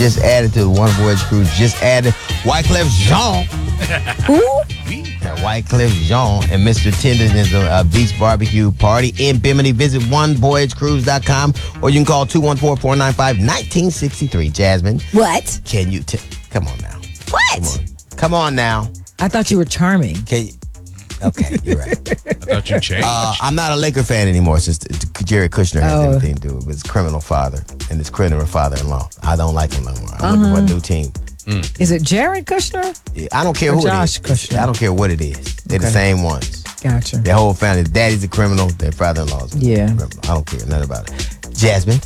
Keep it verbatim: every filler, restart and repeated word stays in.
just added to the One Voyage Cruise. Just added Wyclef Jean. Who? Yeah, Wyclef Jean and Mister Tendon's uh, Beach Barbecue Party in Bimini. Visit one voyage cruise dot com or you can call two one four, four nine five, one nine six three. Jasmine. What? Can you... T- come on now. What? Come on. Come on now. I thought you were charming. Can you... Okay, you're right. I thought you changed. Uh, I'm not a Laker fan anymore since t- t- Jared Kushner has Oh. everything to do with his criminal father and his criminal father-in-law. I don't like him no more. I'm looking for a new team. Is it Jared Kushner? Yeah, I don't care Or who Josh it is. Kushner. I don't care what it is. They're the Okay. same ones. Gotcha. Their whole family. Their daddy's a criminal. Their father-in-law's a Yeah. criminal. I don't care nothing about it. Jasmine.